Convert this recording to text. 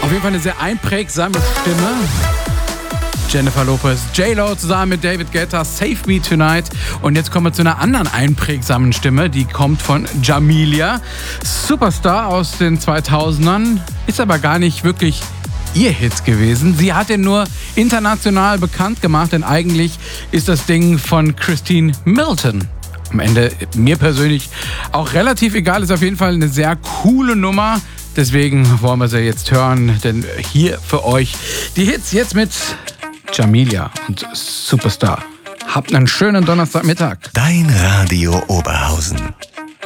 Auf jeden Fall eine sehr einprägsame Stimme. Jennifer Lopez, J-Lo zusammen mit David Guetta, Save Me Tonight. Und jetzt kommen wir zu einer anderen einprägsamen Stimme, die kommt von Jamelia. Superstar aus den 2000ern, ist aber gar nicht wirklich ihr Hit gewesen. Sie hat ihn nur international bekannt gemacht, denn eigentlich ist das Ding von Christine Milton. Am Ende mir persönlich auch relativ egal, ist auf jeden Fall eine sehr coole Nummer. Deswegen wollen wir sie jetzt hören, denn hier für euch die Hits jetzt mit Jamelia und Superstar. Habt einen schönen Donnerstagmittag. Dein Radio Oberhausen.